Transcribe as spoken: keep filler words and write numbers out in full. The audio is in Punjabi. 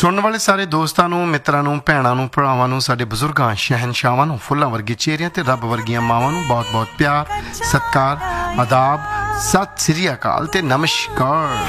ਸੁਣਨ ਵਾਲੇ ਸਾਰੇ ਦੋਸਤਾਂ ਨੂੰ, ਮਿੱਤਰਾਂ ਨੂੰ, ਭੈਣਾਂ ਨੂੰ, ਭਰਾਵਾਂ ਨੂੰ, ਸਾਡੇ ਬਜ਼ੁਰਗਾਂ, ਸ਼ਹਿਨਸ਼ਾਹਾਂ ਨੂੰ, ਫੁੱਲਾਂ ਵਰਗੇ ਚਿਹਰਿਆਂ ਤੇ ਰੱਬ ਵਰਗੀਆਂ ਮਾਵਾਂ ਨੂੰ ਬਹੁਤ ਬਹੁਤ ਪਿਆਰ, ਸਤਿਕਾਰ, ਆਦਾਬ, ਸਤਿ ਸ੍ਰੀ ਅਕਾਲ ਤੇ ਨਮਸਕਾਰ।